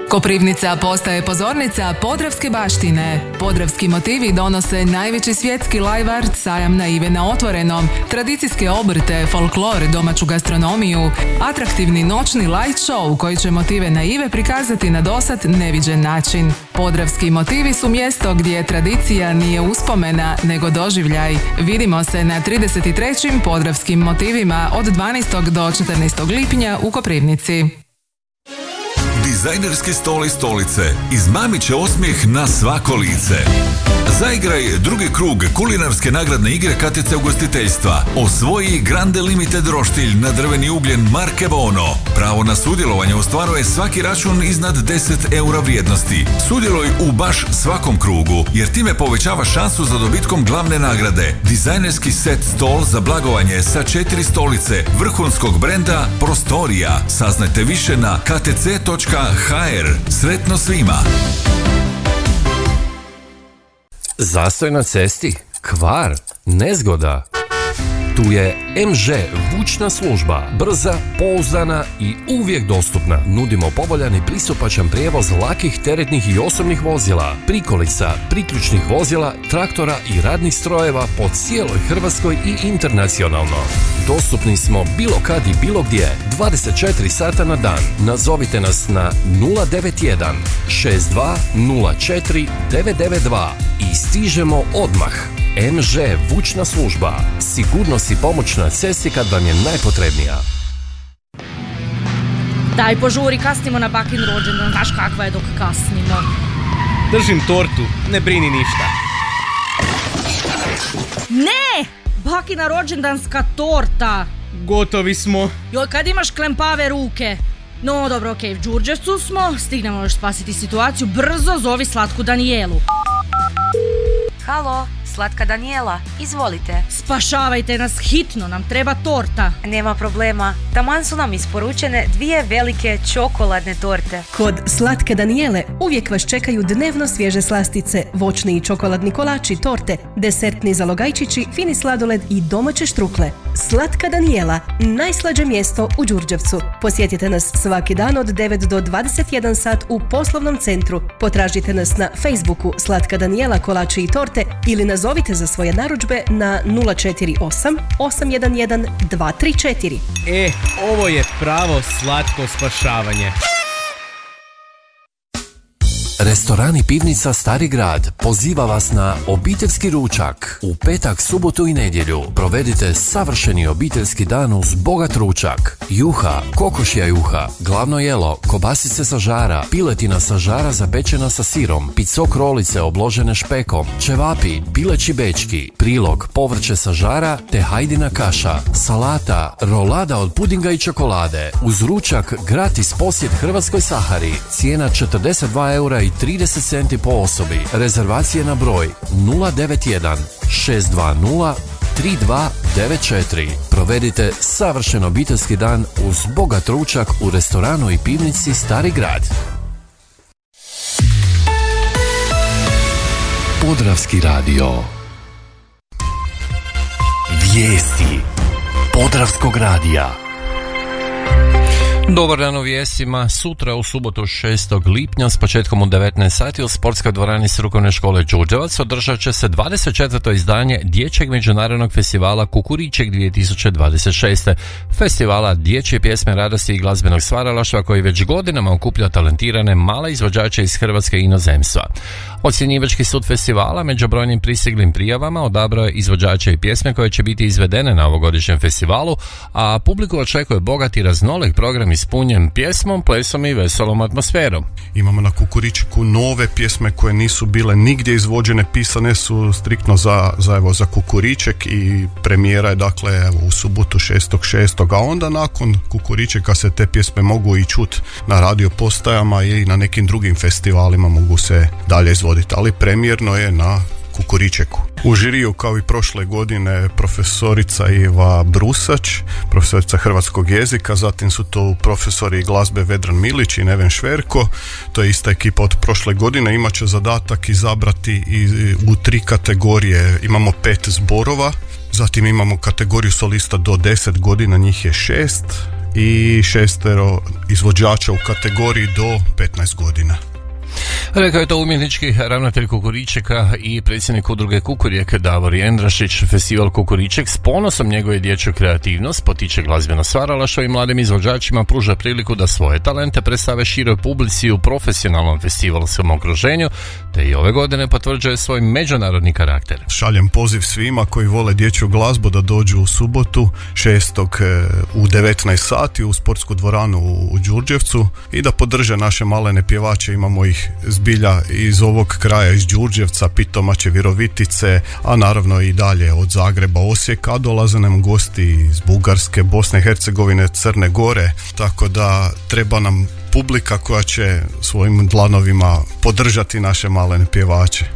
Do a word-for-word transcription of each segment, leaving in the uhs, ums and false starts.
Koprivnica postaje pozornica podravske baštine. Podravski motivi donose najveći svjetski live art sajam naive na otvorenom, tradicijske obrte, folklor, domaću gastronomiju, atraktivni noćni light show koji će motive naive prikazati na dosad neviđen način. Podravski motivi su mjesto gdje tradicija nije uspomena, nego doživljaj. Vidimo se na trideset trećim Podravskim motivima od dvanaestog do četrnaestog lipnja u Koprivnici. Dizajnerski stol i stolice, izmamit će osmijeh na svako lice. Zaigraj drugi krug kulinarske nagradne igre K T C ugostiteljstva. Osvoji Grande Limited roštilj na drveni ugljen marke Bono. Pravo na sudjelovanje ostvaruje svaki račun iznad deset eura vrijednosti. Sudjeluj u baš svakom krugu, jer time povećava šansu za dobitkom glavne nagrade. Dizajnerski set stol za blagovanje sa četiri stolice vrhunskog brenda Prostorija. Saznajte više na k t c točka h r. Sretno svima! Zastoj na cesti, kvar, nezgoda. Tu je M Ž vučna služba, brza, pouzdana i uvijek dostupna. Nudimo povoljan i pristupačan prijevoz lakih, teretnih i osobnih vozila, prikolica, priključnih vozila, traktora i radnih strojeva po cijeloj Hrvatskoj i internacionalno. Dostupni smo bilo kad i bilo gdje, dvadeset četiri sata na dan. Nazovite nas na nula devet jedan šest dva nula četiri devet devet dva i stižemo odmah. M Ž vučna služba. Sigurnost i pomoć na cesti kad vam je najpotrebnija. Daj požuri, kasnimo na bakin rođendan. Znaš kakva je dok kasnimo. Držim tortu, ne brini ništa. Ne! Bakina rođendanska torta. Gotovi smo. Joj, kad imaš klempave ruke. No, dobro, okej, okay, v Đurđevcu smo. Stignemo još spasiti situaciju. Brzo zovi slatku Danijelu. Halo, slatka Danijela, izvolite. Spašavajte nas, hitno, nam treba torta. Nema problema, taman su nam isporučene dvije velike čokoladne torte. Kod Slatke Danijele uvijek vas čekaju dnevno svježe slastice, voćni i čokoladni kolači, torte, desertni zalogajčići, fini sladoled i domaće štrukle. Slatka Danijela, najslađe mjesto u Đurđevcu. Posjetite nas svaki dan od devet do dvadeset jedan sat u poslovnom centru. Potražite nas na Facebooku Slatka Danijela kolači i torte ili nazovite za svoje narudžbe na nula četiri osam osam jedan jedan dva tri četiri. E, ovo je pravo slatko spašavanje. Restoran i pivnica Stari grad poziva vas na obiteljski ručak. U petak, subotu i nedjelju provedite savršeni obiteljski dan uz bogat ručak. Juha, kokošja juha, glavno jelo, kobasice sa žara, piletina sa žara zapečena sa sirom, picok rolice obložene špekom, ćevapi, pileći bečki, prilog, povrće sa žara te hajdina kaša, salata, rolada od pudinga i čokolade. Uz ručak gratis posjet Hrvatskoj Sahari. Cijena četrdeset dva eura i trideset centi po osobi. Rezervacije na broj nula devet jedan šest dva nula tri dva devet četiri. Provedite savršen obiteljski dan uz bogat ručak u restoranu i pivnici Stari grad. Podravski radio. Vijesti Podravskog radija. Dobar dan u vijestima. Sutra u subotu šestog lipnja s početkom u devetnaest sati u sportskoj dvorani Strukovne škole Đurđevac održat će se dvadeset četvrto izdanje Dječjeg međunarodnog festivala Kukuriček dvije tisuće dvadeset šeste. Festivala dječje pjesme, radosti i glazbenog stvaralaštva koji već godinama okuplja talentirane male izvođače iz Hrvatske i inozemstva. Ocjenjivački sud festivala među brojnim pristiglim prijavama odabrao je izvođače i pjesme koje će biti izvedene na ovogodišnjem festivalu, a publiku očekuje bogat i raznolik program ispunjen pjesmom, plesom i veselom atmosferom. Imamo na Kukuričeku nove pjesme koje nisu bile nigdje izvođene, pisane su striktno za, za, evo, za Kukuriček i premijera je dakle evo, u subotu šestog šestog a onda nakon Kukuričeka se te pjesme mogu i čut na radio postajama i na nekim drugim festivalima mogu se dalje izvoditi, ali premijerno je na Kukuričeku. U žiriju kao i prošle godine profesorica Iva Brusač, profesorica hrvatskog jezika, zatim su to profesori glazbe Vedran Milić i Neven Šverko, to je ista ekipa od prošle godine, imat će zadatak izabrati i u tri kategorije, imamo pet zborova, zatim imamo kategoriju solista do deset godina, njih je šest, i šestero izvođača u kategoriji do petnaest godina. Rekao je to umjetnički ravnatelj Kukuričeka i predsjednik udruge Kukurijek Davor Jendrašić. Festival Kukuriček s ponosom njeguje dječju kreativnost, potiče glazbeno stvaralaštvo i mladim izvođačima pruža priliku da svoje talente predstave široj publici u profesionalnom festivalskom okruženju, te i ove godine potvrđuje svoj međunarodni karakter. Šaljem poziv svima koji vole dječju glazbu da dođu u subotu šestog u devetnaest sati u sportsku dvoranu u Đurđevcu i da podrže naše malene pjevače. Imamo ih zbilja iz ovog kraja, iz Đurđevca, Pitomače, Virovitice, a naravno i dalje od Zagreba, Osijeka, a dolaze nam gosti iz Bugarske, Bosne i Hercegovine, Crne Gore, tako da treba nam publika koja će svojim dlanovima podržati naše malene pjevače.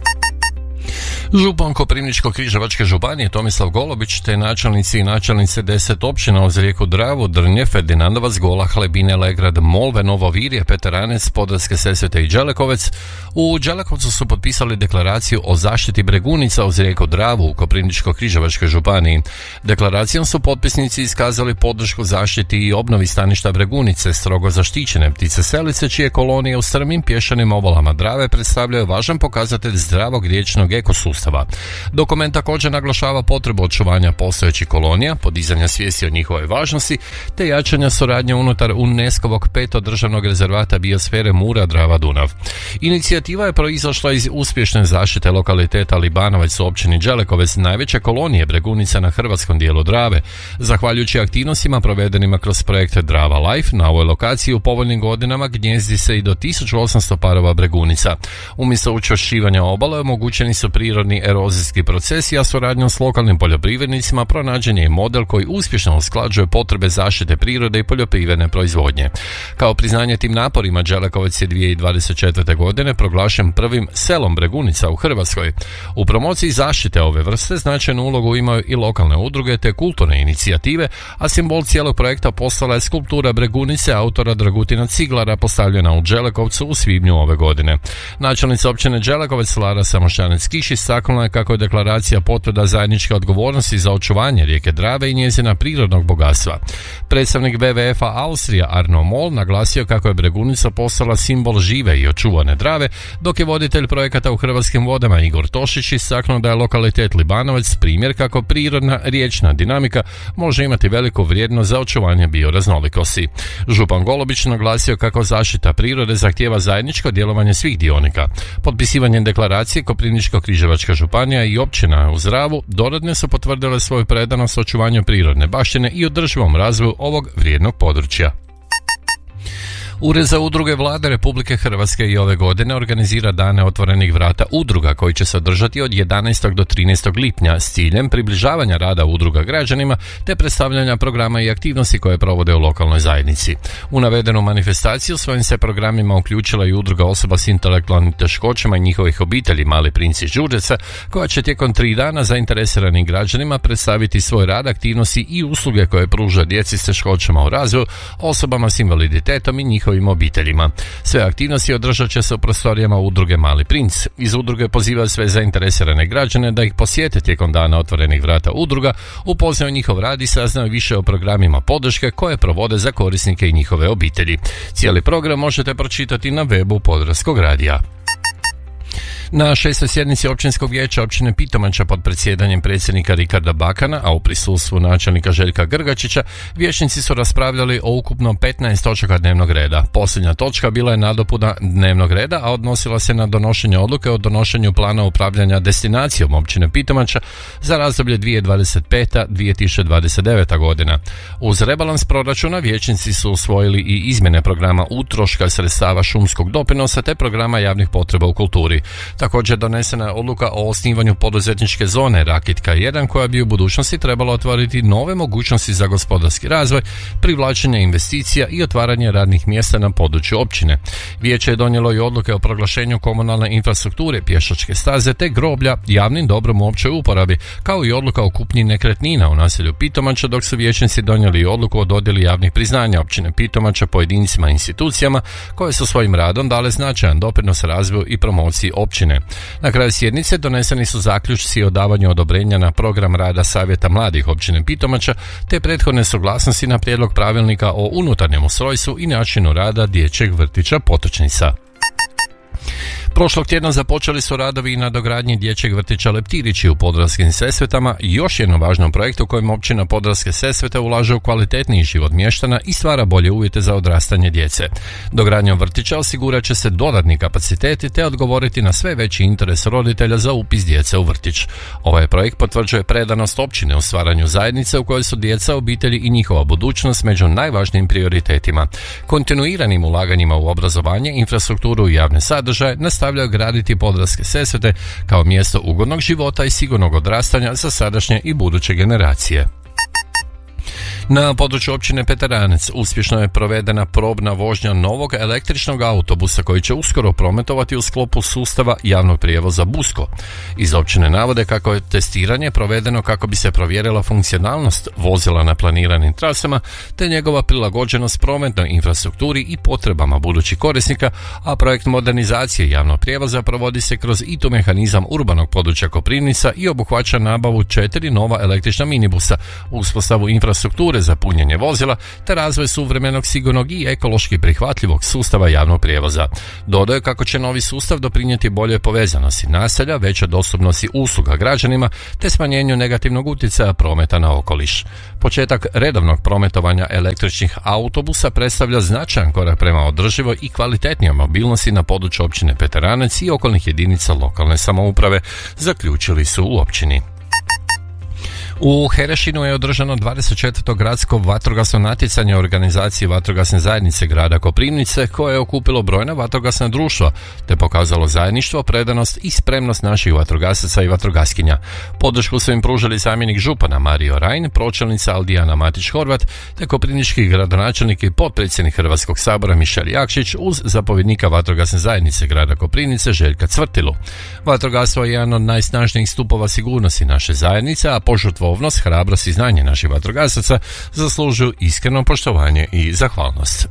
Župan Koprivničko-križevačke županije Tomislav Golobić te načelnici i načelnice deset općina uz rijeku Dravu, Drnje, Ferdinandovac, Gola, Hlebine, Legrad, Molve, Novo Virje, Peteranec, Podravske Sesvete i Đelekovec u Đelekovcu su potpisali deklaraciju o zaštiti bregunica uz rijeku Dravu u Koprivničko-križevačkoj županiji. Deklaracijom su potpisnici iskazali podršku zaštiti i obnovi staništa bregunice, strogo zaštićene ptice selice, čije kolonije u strmim pješčanim obalama Drave predstavljaju važan pokazatelj zdravog riječnog ekosustava. Dokument također naglašava potrebu očuvanja postojećih kolonija, podizanja svijesti o njihovoj važnosti, te jačanja suradnje unutar UNESCO-vog petog državnog rezervata biosfere Mura-Drava-Dunav. Inicijativa je proizašla iz uspješne zaštite lokaliteta Libanovac u općini Đelekovec, najveće kolonije bregunica na hrvatskom dijelu Drave. Zahvaljujući aktivnostima provedenima kroz projekt Drava Life, na ovoj lokaciji u povoljnim godinama gnjezdi se i do tisuću osamsto parova bregunica. Umjesto učvršćivanja obale omogućeni su prirodni erozijski procesi, a suradnjom s lokalnim poljoprivrednicima pronađen je model koji uspješno usklađuje potrebe zaštite prirode i poljoprivredne proizvodnje. Kao priznanje tim naporima, Đelekovec je dvije tisuće dvadeset četvrte. godine proglašen prvim selom bregunica u Hrvatskoj. U promociji zaštite ove vrste značajnu ulogu imaju i lokalne udruge te kulturne inicijative, a simbol cijelog projekta postala je skulptura bregunice autora Dragutina Ciglara postavljena u Đelekovcu u svibnju ove godine. Načelnica općine Đelekovec Lara Samošćanec-Kiš istaknula je kako je deklaracija potvrda zajedničke odgovornosti za očuvanje rijeke Drave i njezina prirodnog bogatstva. Predstavnik W W F-a Austrija Arno Moll naglasio kako je bregunica postala simbol žive i očuvane Drave, dok je voditelj projekata u Hrvatskim vodama Igor Tošić istaknuo da je lokalitet Libanovac primjer kako prirodna riječna dinamika može imati veliku vrijednost za očuvanje bioraznolikosti. Župan Golobić naglasio kako zaštita prirode zahtijeva zajedničko djelovanje svih dionika. Potpisivanjem deklaracije Koprivničko-križevačka županija i općina uz Dravu dodatno su potvrdile svoju predanost očuvanju prirodne baštine i održivom razvoju ovog vrijednog područja. Ured za udruge Vlade Republike Hrvatske i ove godine organizira dane otvorenih vrata udruga koji će se održati od jedanaestog do trinaestog lipnja s ciljem približavanja rada udruga građanima te predstavljanja programa i aktivnosti koje provode u lokalnoj zajednici. U navedenu manifestaciju svojim se programima uključila i udruga osoba s intelektualnim teškoćama i njihovih obitelji Mali princ iz Đurđevca, koja će tijekom tri dana zainteresiranim građanima predstaviti svoj rad, aktivnosti i usluge koje pruža djeci s teškoćama u razvoju, osobama s invaliditetom i njihovim obiteljima. Sve aktivnosti održat će se u prostorijama udruge Mali princ. Iz udruge pozivaju sve zainteresirane građane da ih posjete tijekom dana otvorenih vrata udruga, upoznaju njihov rad i saznaju više o programima podrške koje provode za korisnike i njihove obitelji. Cijeli program možete pročitati na webu Podravskog radija. Na šestoj sjednici općinskog vijeća općine Pitomača pod predsjedanjem predsjednika Rikarda Bakana, a u prisustvu načelnika Željka Grgačića, vijećnici su raspravljali o ukupno petnaest točaka dnevnog reda. Posljednja točka bila je nadopuna dnevnog reda, a odnosila se na donošenje odluke o donošenju plana upravljanja destinacijom općine Pitomača za razdoblje dvije tisuće dvadeset peta do dvije tisuće dvadeset deveta. godina. Uz rebalans proračuna vijećnici su usvojili i izmjene programa utroška sredstava šumskog doprinosa te programa javnih potreba u kulturi. Također donesena je odluka o osnivanju poduzetničke zone Rakitka jedan koja bi u budućnosti trebala otvoriti nove mogućnosti za gospodarski razvoj, privlačenje investicija i otvaranje radnih mjesta na području općine. Vijeće je donijelo i odluke o proglašenju komunalne infrastrukture, pješačke staze te groblja javnim dobrom u općoj uporabi, kao i odluka o kupnji nekretnina u naselju Pitomača, dok su vijećnici donijeli i odluku o dodjeli javnih priznanja općine Pitomača pojedincima i institucijama koje su svojim radom dale značajan doprinos razvoju i promociji općine općine. Na kraju sjednice doneseni su zaključci o davanju odobrenja na program rada Savjeta mladih općine Pitomača te prethodne suglasnosti na prijedlog pravilnika o unutarnjem ustrojstvu i načinu rada dječjeg vrtića Potočnica. Prošlog tjedna započeli su radovi na dogradnji dječjeg vrtića Leptirići u Podravskim Sesvetama, još jednom važnom projektu kojim općina Podravske Sesvete ulaže u kvalitetniji život mještana i stvara bolje uvjete za odrastanje djece. Dogradnjom vrtića osigurat će se dodatni kapaciteti te odgovoriti na sve veći interes roditelja za upis djece u vrtić. Ovaj projekt potvrđuje predanost općine u stvaranju zajednice u kojoj su djeca, obitelji i njihova budućnost među najvažnijim prioritetima. Kontinuiranim ulaganjima u obrazovanje, infrastrukturu i javne sadržaje nastavljaju graditi Podravske Sesvete kao mjesto ugodnog života i sigurnog odrastanja za sadašnje i buduće generacije. Na području općine Peteranec uspješno je provedena probna vožnja novog električnog autobusa koji će uskoro prometovati u sklopu sustava javnog prijevoza Busko. Iz općine navode kako je testiranje provedeno kako bi se provjerila funkcionalnost vozila na planiranim trasama te njegova prilagođenost prometnoj infrastrukturi i potrebama budućih korisnika, a projekt modernizacije javnog prijevoza provodi se kroz I T U mehanizam urbanog područja Koprivnica i obuhvaća nabavu četiri nova električna minibusa, uspostavu infrastrukture za punjenje vozila te razvoj suvremenog, sigurnog i ekološki prihvatljivog sustava javnog prijevoza. Dodaje kako će novi sustav doprinijeti boljoj povezanosti naselja, većoj dostupnosti usluga građanima te smanjenju negativnog utjecaja prometa na okoliš. Početak redovnog prometovanja električnih autobusa predstavlja značajan korak prema održivoj i kvalitetnijoj mobilnosti na području općine Peteranec i okolnih jedinica lokalne samouprave, zaključili su u općini. U Herešinu je održano dvadeset četvrto gradsko vatrogasno natjecanje organizacije vatrogasne zajednice grada Koprivnice koje je okupilo brojna vatrogasna društva te pokazalo zajedništvo, predanost i spremnost naših vatrogasaca i vatrogaskinja. Podršku su im pružili zamjenik župana Mario Rajn, pročelnica Aldijana Matić-Horvat te koprivnički gradonačelnik i potpredsjednik Hrvatskog sabora Mišel Jakšić uz zapovjednika vatrogasne zajednice grada Koprivnice Željka Cvrtilu. Vatrogastvo je jedan od najsnažnijih stupova sigurnosti naše zajednice, a požrtvovnost, hrabrost i znanje naših vatrogasaca zaslužuju iskreno poštovanje i zahvalnost.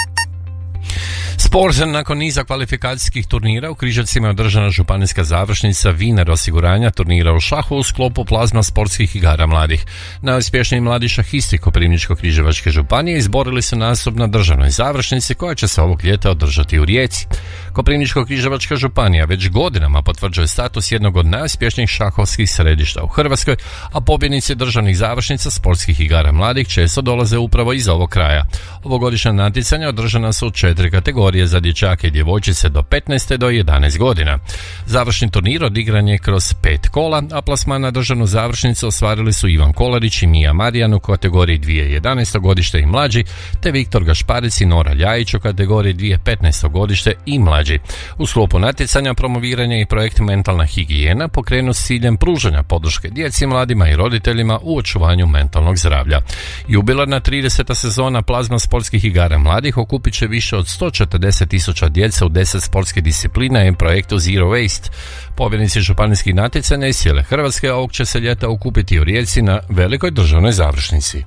Sport nakon niza kvalifikacijskih turnira u Križevcima je održana županijska završnica Viner osiguranja turnira u šahu u sklopu plazma sportskih igara mladih. Najuspješniji mladi šahisti Koprivničko-križevačke županije izborili su nastup na državnoj završnici koja će se ovog ljeta održati u Rijeci. Koprivničko-križevačka županija već godinama potvrđuje status jednog od najuspješnijih šahovskih središta u Hrvatskoj, a pobjednici državnih završnica sportskih igara mladih često dolaze upravo iz ovog kraja. Ovogodišnja natjecanja održana su u četiri kategorije za dječake i djevojčice do petnaest do jedanaest godina. Završni turnir odigran je kroz pet kola, a plasman na državnu završnicu ostvarili su Ivan Kolarić i Mija Marijan u kategoriji dvije tisuće jedanaesto godište i mlađi, te Viktor Gašparic i Nora Ljajić u kategoriji dvije tisuće petnaesto godište i mlađi. U sklopu natjecanja promoviranja i projekt Mentalna higijena pokrenut s ciljem pružanja podrške djeci, mladima i roditeljima u očuvanju mentalnog zdravlja. Jubilarna trideseta sezona plazma sportskih igara mladih okupit će više od sto četrdeset tisuća djece u deset sportskih disciplina i projektu Zero Waste. Pobjednici županijskih natjecanja iz cijele Hrvatske ovog će se ljeta okupiti u Rijeci na velikoj državnoj završnici.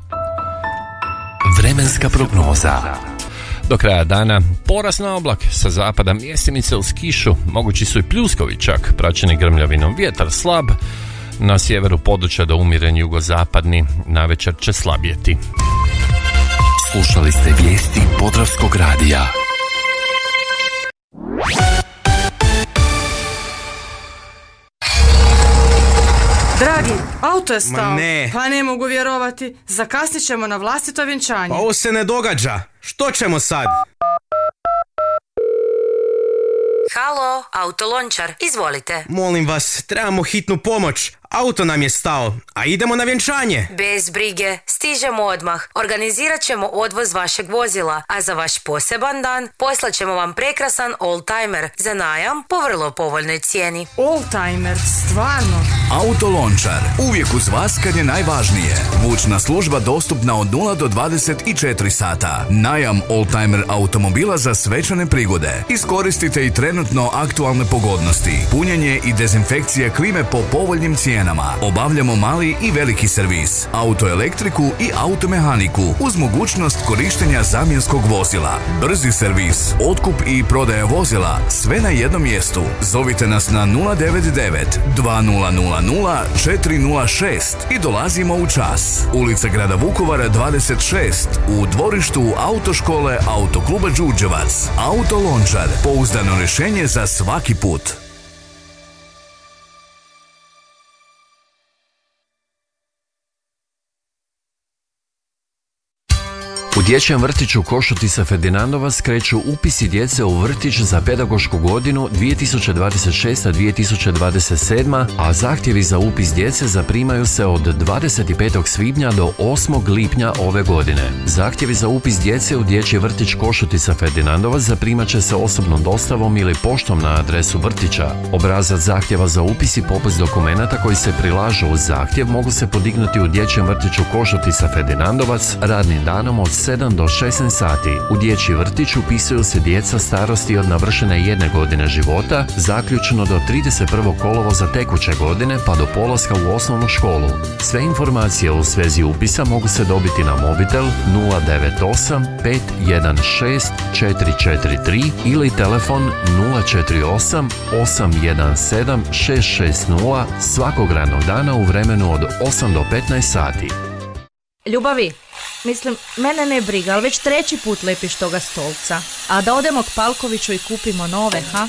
Vremenska prognoza. Do kraja dana porast na oblak, sa zapada mjestimice uz kišu, mogući su i pljuskovi čak, praćeni grmljavinom, vjetar slab, na sjeveru područja do umiren jugozapadni, navečer će slabjeti. Slušali ste vijesti Podravskog radija. Dragi, auto je stao. Ma ne. Pa ne mogu vjerovati. Zakasnit ćemo na vlastito vjenčanje. Pa ovo se ne događa. Što ćemo sad? Halo, autolončar, izvolite. Molim vas, trebamo hitnu pomoć. Auto nam je stao, a idemo na vjenčanje. Bez brige, stižemo odmah. Organizirat ćemo odvoz vašeg vozila, a za vaš poseban dan poslat ćemo vam prekrasan oldtimer za najam po vrlo povoljnoj cijeni. Oldtimer, stvarno? Auto Lončar, uvijek uz vas kad je najvažnije. Vučna služba dostupna od nula do dvadeset četiri sata. Najam oldtimer automobila za svečane prigode. Iskoristite i trenutno aktualne pogodnosti. Punjenje i dezinfekcija klime po povoljnim cijenama. Obavljamo mali i veliki servis, autoelektriku i automehaniku uz mogućnost korištenja zamjenskog vozila. Brzi servis, otkup i prodaja vozila, sve na jednom mjestu. Zovite nas na nula devet devet dva nula nula nula četiri nula šest i dolazimo u čas. Ulica grada Vukovara dvadeset šest u dvorištu autoškole Autokluba Đurđevac. Auto Lončar, pouzdano rješenje za svaki put. U dječjem vrtiću Košutica Ferdinandovac kreću upisi djece u vrtić za pedagošku godinu dvije tisuće dvadeset šesta dvije tisuće dvadeset sedma, a zahtjevi za upis djece zaprimaju se od dvadeset petog svibnja do osmog lipnja ove godine. Zahtjevi za upis djece u dječji vrtić Košutica Ferdinandovac zaprimat će se osobnom dostavom ili poštom na adresu vrtića. Obrazac zahtjeva za upis i popis dokumenata koji se prilažu uz zahtjev mogu se podignuti u dječjem vrtiću Košutica Ferdinandovac radnim danom od sedam do šesnaest sati. U dječji vrtić upisuju se djeca starosti od navršene jedne godine života, zaključno do trideset prvog kolovoza tekuće godine pa do polaska u osnovnu školu. Sve informacije u svezi upisa mogu se dobiti na mobitel nula devet osam pet jedan šest četiri četiri tri ili telefon nula četiri osam osam jedan sedam šest šest nula svakog radnog dana u vremenu od osam do petnaest sati. Ljubavi, mislim, mene ne briga, ali već treći put lepiš toga stolca. A da odemo k Palkoviću i kupimo nove, ha?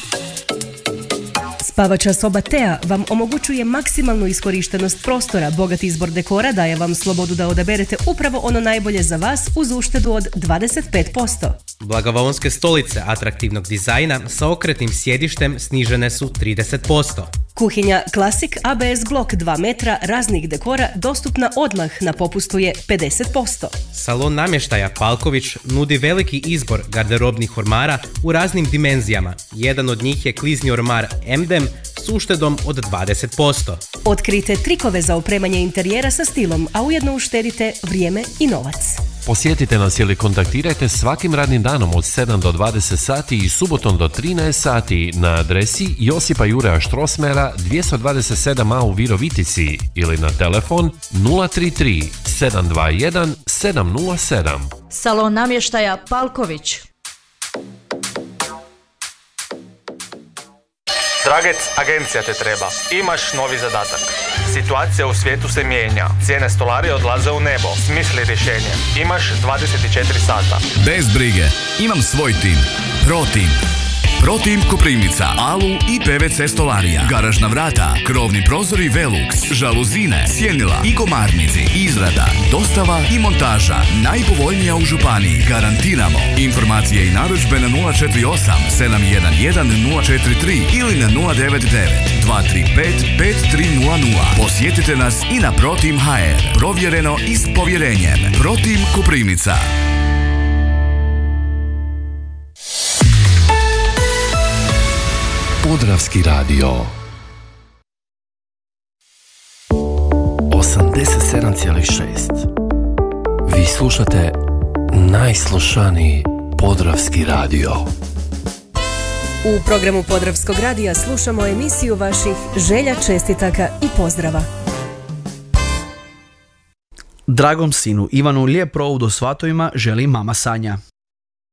Spavača soba Tea vam omogućuje maksimalnu iskorištenost prostora, bogat izbor dekora daje vam slobodu da odaberete upravo ono najbolje za vas uz uštedu od dvadeset pet posto. Blagovalonske stolice atraktivnog dizajna sa okretnim sjedištem snižene su trideset posto. Kuhinja Classic A B S blok dva metra raznih dekora dostupna odmah, na popustu je pedeset posto. Salon namještaja Palković nudi veliki izbor garderobnih ormara u raznim dimenzijama. Jedan od njih je klizni ormar M D E M s uštedom od dvadeset posto. Otkrite trikove za opremanje interijera sa stilom, a ujedno uštedite vrijeme i novac. Posjetite nas ili kontaktirajte svakim radnim danom od sedam do dvadeset sati i subotom do trinaest sati na adresi Josipa Juraja Štrosmera dvjesto dvadeset sedam A u Virovitici ili na telefon nula tri tri sedam dva jedan sedam nula sedam. Salon namještaja Palković. Dragec, agencija te treba. Imaš novi zadatak. Situacija u svijetu se mijenja. Cijene stolarije odlaze u nebo. Smisli rješenje. Imaš dvadeset četiri sata. Bez brige. Imam svoj tim. ProTeam. ProTeam Koprivnica, Alu i P V C stolarija, garažna vrata, krovni prozori Velux, žaluzine, sjenila i komarnici, izrada, dostava i montaža, najpovoljnija u županiji, garantiramo. Informacije i narudžbe na nula četiri osam sedam jedan jedan nula četiri tri ili na nula devet devet dva tri pet pet tri nula nula. Posjetite nas i na ProTeam H R, provjereno i s povjerenjem. ProTeam Koprivnica. Podravski radio osamdeset sedam zarez šest. Vi slušate najslušaniji Podravski radio. U programu Podravskog radija slušamo emisiju vaših želja, čestitaka i pozdrava. Dragom sinu Ivanu lijep provod u svatovima želi mama Sanja.